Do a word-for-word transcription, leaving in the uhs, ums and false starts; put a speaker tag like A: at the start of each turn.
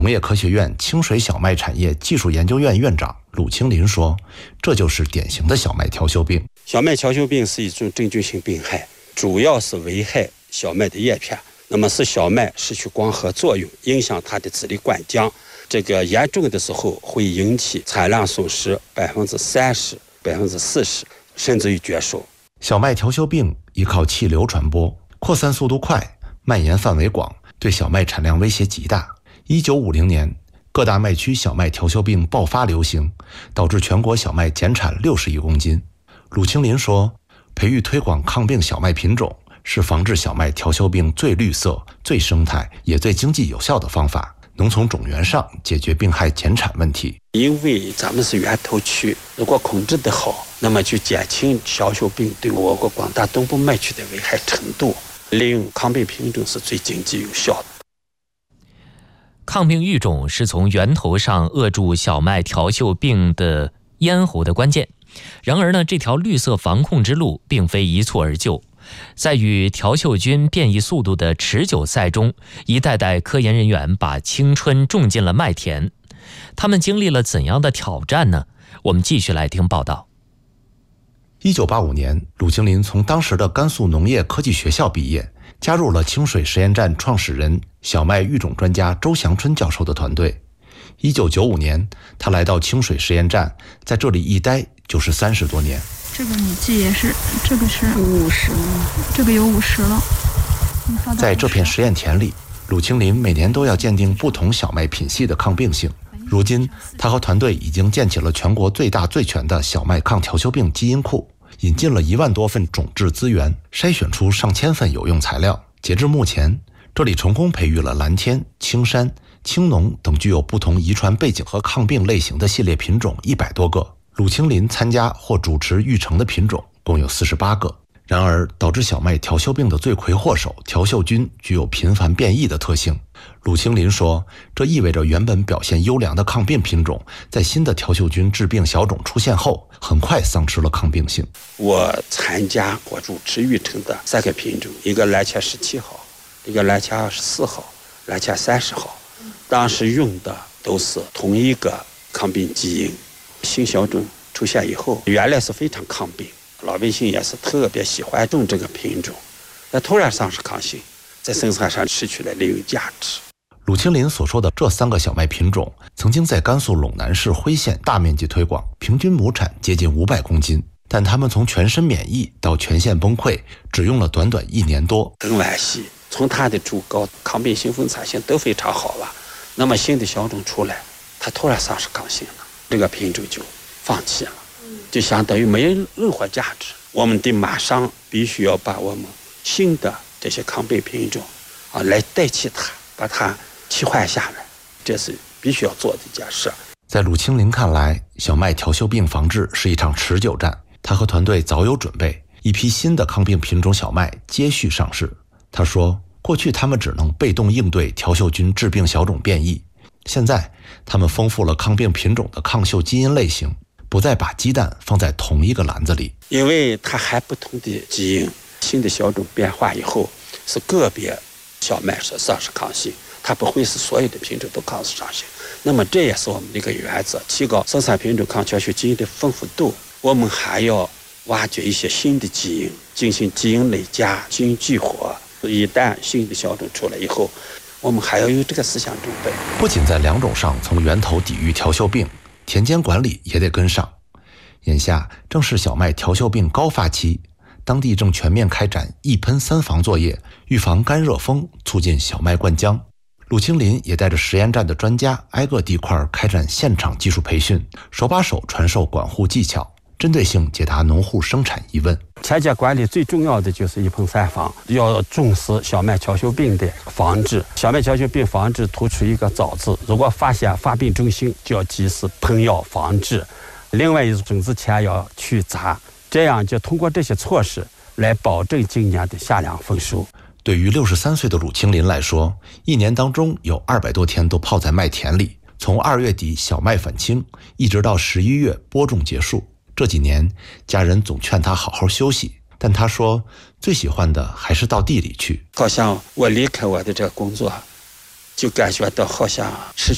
A: 农业科学院清水小麦产业技术研究院院长鲁清林说，这就是典型的小麦调休病。
B: 小麦调休病是一种真菌性病害，主要是危害小麦的叶片，那么使小麦失去光合作用，影响它的籽粒灌浆。这个严重的时候会引起产量损失百分之三十、百分之四十，甚至于绝收。
A: 小麦调休病依靠气流传播，扩散速度快，蔓延范围广，对小麦产量威胁极大。一九五零年，各大麦区小麦调休病爆发流行，导致全国小麦减产六十亿公斤。鲁清林说，培育推广抗病小麦品种是防治小麦调休病最绿色、最生态也最经济有效的方法，能从种源上解决病害减产问题。
B: 因为咱们是源头区，如果控制得好，那么就减轻调休病对我国广大东部麦区的危害程度。利用抗病品种是最经济有效的。
C: 抗病育种是从源头上扼住小麦调休病的咽喉的关键。然而呢，这条绿色防控之路并非一蹴而就。在与调休菌变异速度的持久赛中，一代代科研人员把青春种进了麦田。他们经历了怎样的挑战呢？我们继续来听报道。
A: 一九八五年，鲁清林从当时的甘肃农业科技学校毕业，加入了清水实验站创始人、小麦育种专家周祥春教授的团队。一九九五年，他来到清水实验站，在这里一待就是三十多年。
D: 这个你记也是，这个是五十，这个有五十了。
A: 在这片实验田里，鲁清林每年都要鉴定不同小麦品系的抗病性。如今，他和团队已经建起了全国最大最全的小麦抗调休病基因库，引进了一万多份种质资源，筛选出上千份有用材料。截至目前，这里成功培育了蓝天、青山、青农等具有不同遗传背景和抗病类型的系列品种一百多个。鲁清林参加或主持育成的品种共有四十八个。然而，导致小麦调休病的罪魁祸首调休菌具有频繁变异的特性。鲁清林说，这意味着原本表现优良的抗病品种，在新的调休菌致病小种出现后，很快丧失了抗病性。
B: 我参加或主持育成的三个品种，一个蓝钱十七号，一个蓝钱二十四号，蓝钱三十号，当时用的都是同一个抗病基因。新小种出现以后，原来是非常抗病，老百姓也是特别喜欢种这个品种，那突然丧失抗性，在生产上失去了利用价值。
A: 鲁清林所说的这三个小麦品种，曾经在甘肃陇南市辉县大面积推广，平均亩产接近五百公斤，但他们从全身免疫到全线崩溃，只用了短短一年多。
B: 很惋惜，从它的株高、抗病性、分产性都非常好了，那么新的小种出来，它突然丧失抗性了，这个品种就放弃了，就相当于没有任何价值。我们得马上必须要把我们新的这些抗病品种啊来代替它，把它替换下来，这是必须要做的一件事。
A: 在鲁清林看来，小麦调休病防治是一场持久战。他和团队早有准备，一批新的抗病品种小麦接续上市。他说，过去他们只能被动应对调休菌致病小种变异，现在他们丰富了抗病品种的抗休基因类型，不再把鸡蛋放在同一个篮子里。
B: 因为它含不同的基因，新的小种变化以后，是个别小麦是丧失抗性，它不会是所有的品种都抗失抗性。那么这也是我们的一个原则，提高生产品种抗调休基因的丰富度。我们还要挖掘一些新的基因，进行基因累加、基因激活。一旦新的小种出来以后，我们还要有这个思想准备。
A: 不仅在两种上从源头抵御调休病，田间管理也得跟上。眼下正是小麦调休病高发期，当地正全面开展一喷三防作业，预防干热风，促进小麦灌浆。鲁清林也带着实验站的专家挨个地块开展现场技术培训，手把手传授管护技巧，针对性解答农户生产疑问。
E: 田间管理最重要的就是一喷三防，要重视小麦调休病的防治。小麦调休病防治突出一个早字，如果发现发病征象，就要及时喷药防治。另外一种种子前要去杂，这样就通过这些措施来保证今年的夏粮丰收。
A: 对于六十三岁的鲁清林来说，一年当中有二百多天都泡在麦田里，从二月底小麦返青，一直到十一月播种结束。这几年，家人总劝他好好休息，但他说最喜欢的还是到地里去。
B: 好像我离开我的这个工作，就感觉到好像失去